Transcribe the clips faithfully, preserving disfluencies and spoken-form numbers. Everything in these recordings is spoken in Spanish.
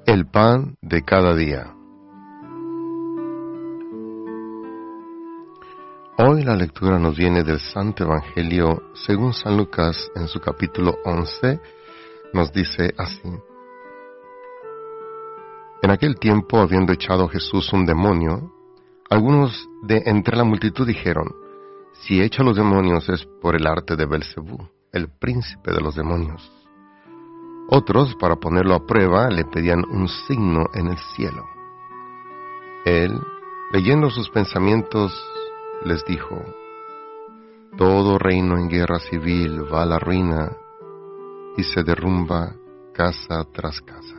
El pan de cada día. Hoy la lectura nos viene del Santo Evangelio según San Lucas en su capítulo once, nos dice así. En aquel tiempo, habiendo echado Jesús un demonio, algunos de entre la multitud dijeron, si echa los demonios es por el arte de Belcebú, el príncipe de los demonios. Otros, para ponerlo a prueba, le pedían un signo en el cielo. Él, leyendo sus pensamientos, les dijo, todo reino en guerra civil va a la ruina y se derrumba casa tras casa.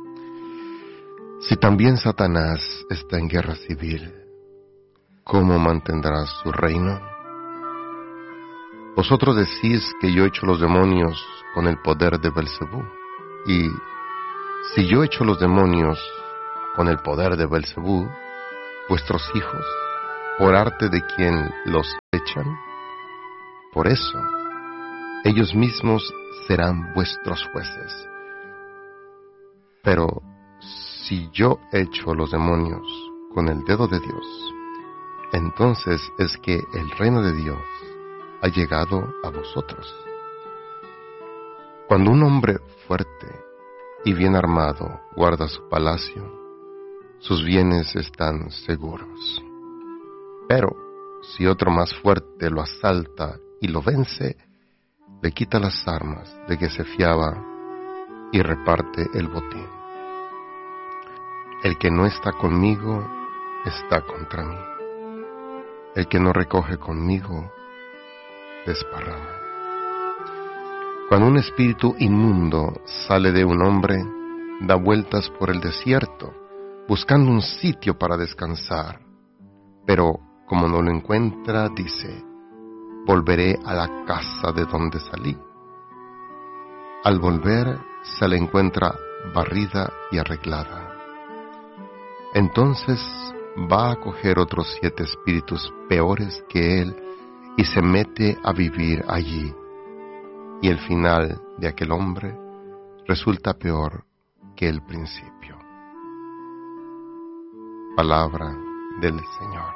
Si también Satanás está en guerra civil, ¿cómo mantendrá su reino? Vosotros decís que yo echo los demonios con el poder de Belcebú. Y si yo echo los demonios con el poder de Belcebú, vuestros hijos, por arte de quien los echan, por eso ellos mismos serán vuestros jueces. Pero si yo echo los demonios con el dedo de Dios, entonces es que el reino de Dios ha llegado a vosotros. Cuando un hombre fuerte y bien armado guarda su palacio, sus bienes están seguros. Pero si otro más fuerte lo asalta y lo vence, le quita las armas de que se fiaba y reparte el botín. El que no está conmigo está contra mí. El que no recoge conmigo desparrama. Cuando un espíritu inmundo sale de un hombre, da vueltas por el desierto, buscando un sitio para descansar. Pero como no lo encuentra, dice, volveré a la casa de donde salí. Al volver, se la encuentra barrida y arreglada. Entonces va a coger otros siete espíritus peores que él y se mete a vivir allí. Y el final de aquel hombre resulta peor que el principio. Palabra del Señor.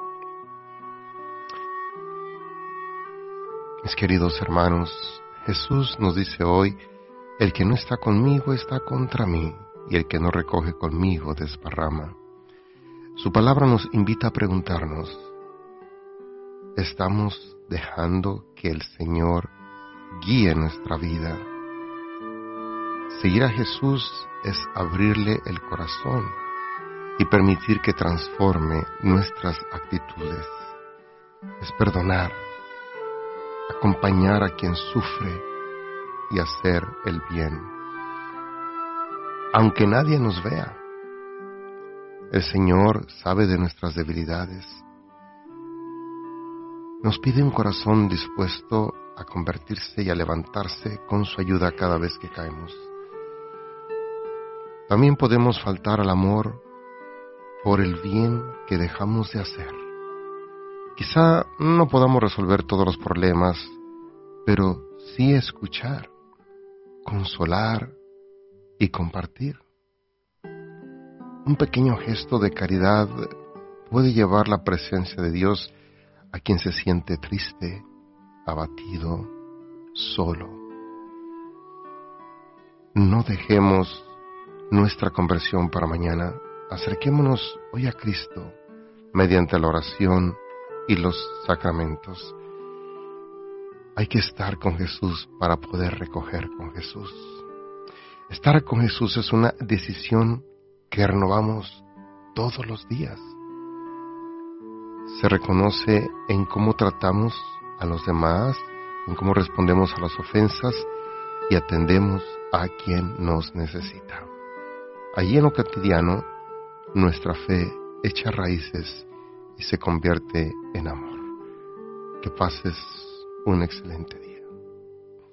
Mis queridos hermanos, Jesús nos dice hoy, el que no está conmigo está contra mí, y el que no recoge conmigo desparrama. Su palabra nos invita a preguntarnos, ¿estamos dejando que el Señor guíe nuestra vida? Seguir a Jesús es abrirle el corazón y permitir que transforme nuestras actitudes. Es perdonar, acompañar a quien sufre y hacer el bien. Aunque nadie nos vea, el Señor sabe de nuestras debilidades. Nos pide un corazón dispuesto a convertirse y a levantarse con su ayuda cada vez que caemos. También podemos faltar al amor por el bien que dejamos de hacer. Quizá no podamos resolver todos los problemas, pero sí escuchar, consolar y compartir. Un pequeño gesto de caridad puede llevar la presencia de Dios a quien se siente triste, abatido, solo. No dejemos nuestra conversión para mañana. Acerquémonos hoy a Cristo mediante la oración y los sacramentos. Hay que estar con Jesús para poder recoger con Jesús. Estar con Jesús es una decisión que renovamos todos los días. Se reconoce en cómo tratamos a los demás, en cómo respondemos a las ofensas y atendemos a quien nos necesita. Allí en lo cotidiano, nuestra fe echa raíces y se convierte en amor. Que pases un excelente día.